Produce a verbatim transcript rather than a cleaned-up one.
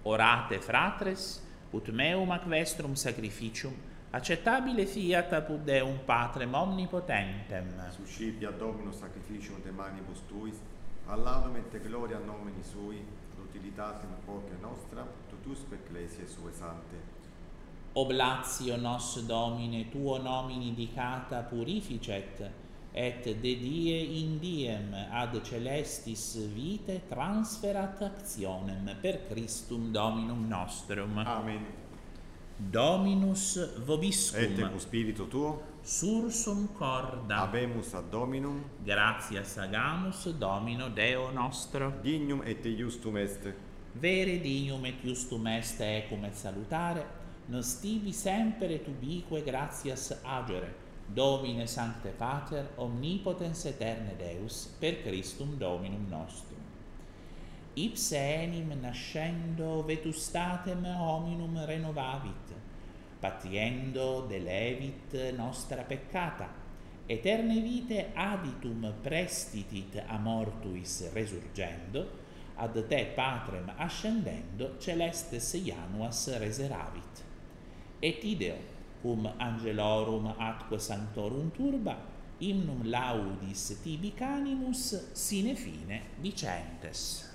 Orate fratres, ut meum ac vestrum sacrificium, acceptabile fiat apud Deum Patrem omnipotentem. Suscipia Domino sacrificium de manibus tuis, all'anum et gloria nomini sui, ad utilitatem quoque nostra, tutusque ecclesiae sue sante. Oblatio nos Domine tuo nomini dicata purificet, et de die in diem ad celestis vitae transferat actionem per Christum Dominum nostrum. Amen. Dominus vobiscum. Et tecum spiritu tuo, Sursum corda. habemus ad Dominum, Gratias agamus Domino Deo nostro. dignum et iustum est. Vere dignum et justum est ecum et salutare, nos tibi semper et ubique gratias agere, Domine Sancte Pater, omnipotens aeterne Deus, per Christum Dominum nostrum. Ipse enim nascendo vetustatem hominum renovavit, patiendo delevit nostra peccata, eterne vite aditum prestitit a mortuis resurgendo, ad te Patrem ascendendo celestes Januas reseravit. Et ideo, cum angelorum atque sanctorum turba, hymnum laudis tibi canimus sine fine dicentes.